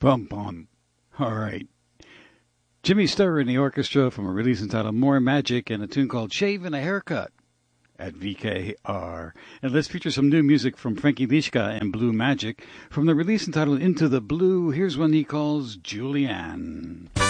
Bum bum. All right. Jimmy Sturr and the orchestra from a release entitled More Magic and a tune called Shave and a Haircut at VKR. And let's feature some new music from Frankie Lishka and Blue Magic from the release entitled Into the Blue. Here's one he calls Julianne.